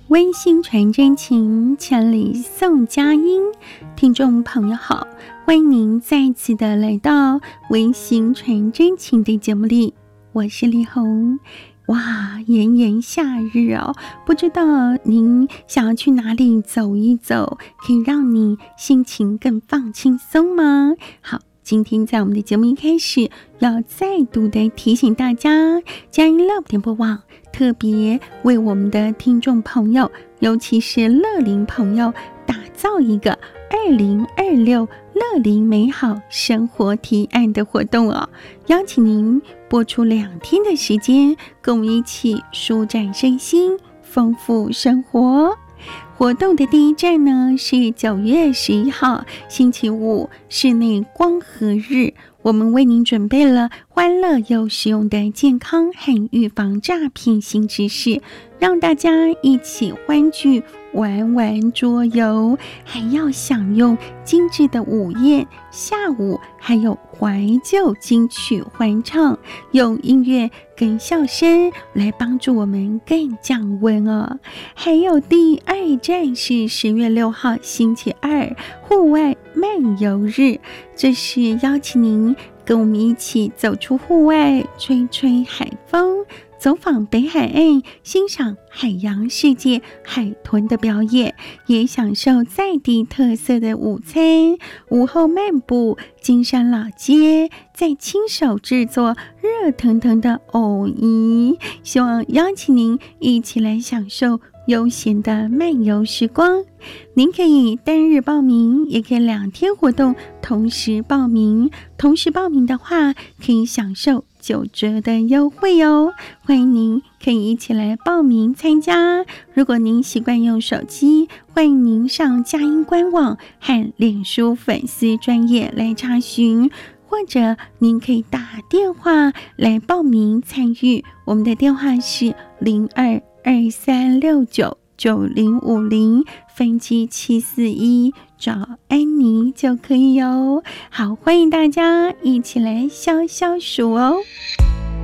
温馨传真情，千里送佳音。听众朋友好，欢迎您再次的来到温馨传真情的节目里，我是丽红。哇，炎炎夏日哦，不知道您想要去哪里走一走，可以让你心情更放轻松吗？好，今天在我们的节目一开始，要再度的提醒大家，佳音 Love 点播网特别为我们的听众朋友，尤其是乐龄朋友，打造一个2026乐龄美好生活提案的活动哦，邀请您播出2天的时间，跟我们一起舒展身心，丰富生活。活动的第一站呢，是9月11号星期五室内光合日，我们为您准备了欢乐又实用的健康和预防诈骗新知识，让大家一起欢聚玩玩桌游，还要享用精致的午宴，下午还有怀旧金曲欢唱，用音乐跟笑声来帮助我们更降温哦。还有第2站是10月6号星期二户外漫游日，这是邀请您跟我们一起走出户外，吹吹海风，走访北海岸，欣赏海洋世界海豚的表演，也享受在地特色的午餐。午后漫步金山老街，再亲手制作热腾腾的藕泥，希望邀请您一起来享受悠闲的漫游时光。您可以单日报名，也可以2天活动同时报名。同时报名的话，可以享受9折的优惠哦。欢迎您可以一起来报名参加。如果您习惯用手机，欢迎您上佳音官网和脸书粉丝专页来查询，或者您可以打电话来报名参与。我们的电话是0223699050分机741，找安妮就可以哦。好，欢迎大家一起来消消暑哦。